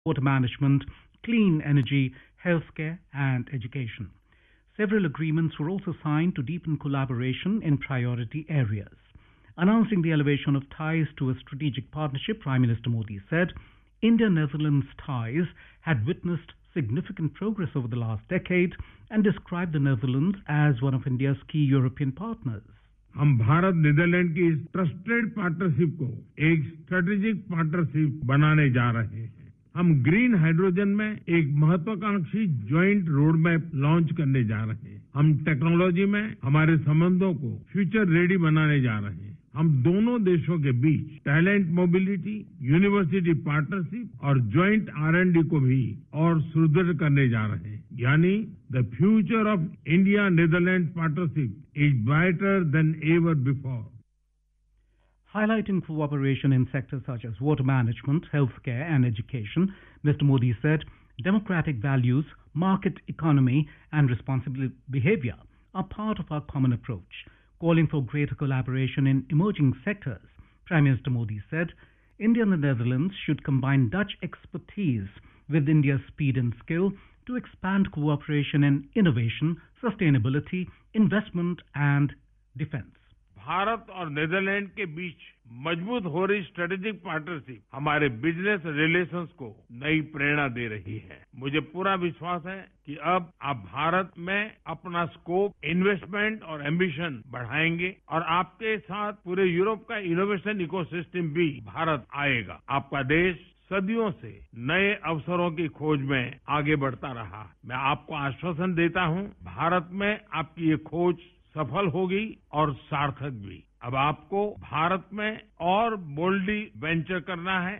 water management, clean energy, healthcare, and education. Several agreements were also signed to deepen collaboration in priority areas. Announcing the elevation of ties to a strategic partnership, Prime Minister Modi said India-Netherlands ties had witnessed significant progress over the last decade and described the Netherlands as one of India's key European partners. हम Bharat Netherlands की इस trusted partnership को एक strategic partnership बनाने जा रहे हैं। हम ग्रीन हाइड्रोजन में एक महत्वाकांक्षी ज्वाइंट रोड मैप लॉन्च करने जा रहे हैं। हम टेक्नोलॉजी में हमारे संबंधों को फ्यूचर रेडी बनाने जा रहे हैं। हम दोनों देशों के बीच टैलेंट मोबिलिटी, यूनिवर्सिटी पार्टनरशिप और ज्वाइंट R&D को भी और सुदृढ़ करने जा रहे हैं। यानी the future of India Netherlands partnership is brighter than ever before. Highlighting cooperation in sectors such as water management, healthcare, and education, Mr. Modi said democratic values, market economy, and responsible behavior are part of our common approach. Calling for greater collaboration in emerging sectors, Prime Minister Modi said India and the Netherlands should combine Dutch expertise with India's speed and skill to expand cooperation in innovation, sustainability, investment and defense. Bharat और Netherlands के बीच मजबूत हो रही strategic partnership हमारे business relations को नई प्रेरणा दे रही है। मुझे पूरा विश्वास है कि अब आप भारत में अपना स्कोप, इन्वेस्टमेंट और एम्बिशन बढ़ाएंगे और आपके साथ पूरे यूरोप का इनोवेशन इकोसिस्टम भी भारत आएगा। आपका देश सदियों से नए अवसरों की खोज में आगे बढ़ता रहा। मैं आपको आश्वासन देता हूं, भारत में आपकी ये खोज सफल होगी और सार्थक भी। अब आपको भारत में और बोल्डली वेंचर करना है।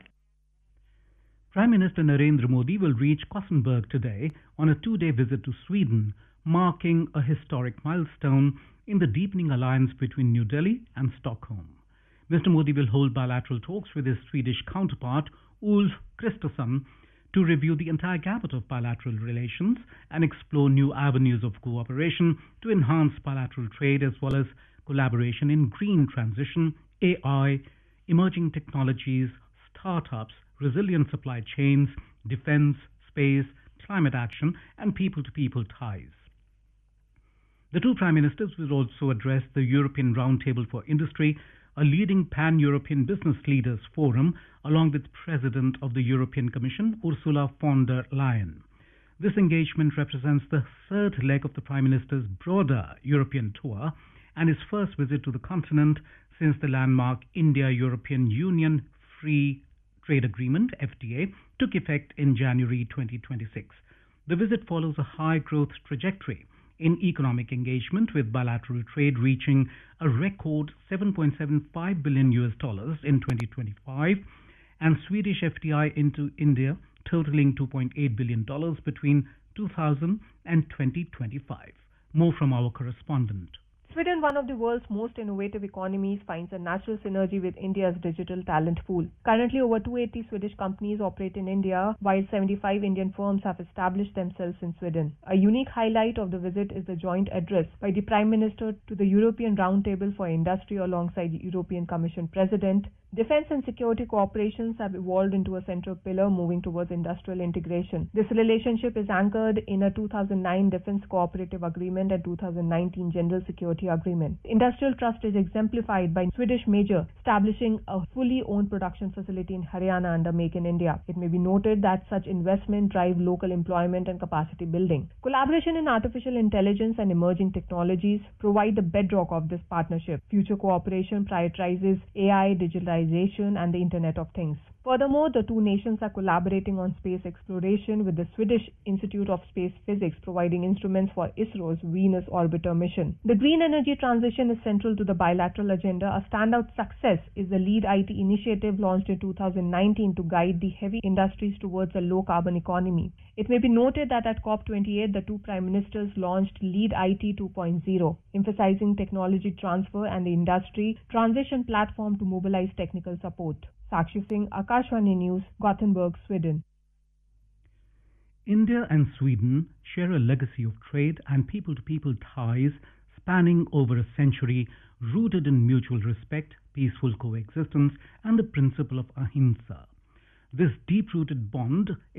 Prime Minister Narendra Modi will reach Gothenburg today on a 2-day visit to Sweden, marking a historic milestone in the deepening alliance between New Delhi and Stockholm. Mr. Modi will hold bilateral talks with his Swedish counterpart Ulf Kristersson to review the entire gamut of bilateral relations and explore new avenues of cooperation to enhance bilateral trade as well as collaboration in green transition, AI, emerging technologies, startups, resilient supply chains, defense, space, climate action, and people-to-people ties. The two prime ministers will also address the European Roundtable for Industry, a leading pan-European business leaders forum, along with President of the European Commission, Ursula von der Leyen. This engagement represents the third leg of the Prime Minister's broader European tour and his first visit to the continent since the landmark India-European Union Free Trade Agreement, FTA, took effect in January 2026. The visit follows a high-growth trajectory in economic engagement, with bilateral trade reaching a record $7.75 billion in 2025 and Swedish FDI into India totaling $2.8 billion between 2000 and 2025. More from our correspondent. Sweden, one of the world's most innovative economies, finds a natural synergy with India's digital talent pool. Currently, over 280 Swedish companies operate in India, while 75 Indian firms have established themselves in Sweden. A unique highlight of the visit is the joint address by the Prime Minister to the European Roundtable for Industry alongside the European Commission President. Defense and security cooperations have evolved into a central pillar moving towards industrial integration. This relationship is anchored in a 2009 Defense Cooperative Agreement and 2019 General Security Agreement. Industrial trust is exemplified by Swedish major establishing a fully owned production facility in Haryana under Make in India. It may be noted that such investment drive local employment and capacity building. Collaboration in artificial intelligence and emerging technologies provide the bedrock of this partnership. Future cooperation prioritizes AI, digitalization, and the Internet of Things. Furthermore, the two nations are collaborating on space exploration, with the Swedish Institute of Space Physics providing instruments for ISRO's Venus Orbiter mission. The green energy transition is central to the bilateral agenda. A standout success is the LEAD IT initiative launched in 2019 to guide the heavy industries towards a low-carbon economy. It may be noted that at COP28, the two prime ministers launched LEAD IT 2.0, emphasizing technology transfer and the industry transition platform to mobilize technical support. Sakshi Singh, Akashvani News, Gothenburg, Sweden. India and Sweden share a legacy of trade and people-to-people ties spanning over a century, rooted in mutual respect, peaceful coexistence, and the principle of ahimsa. This deep-rooted bond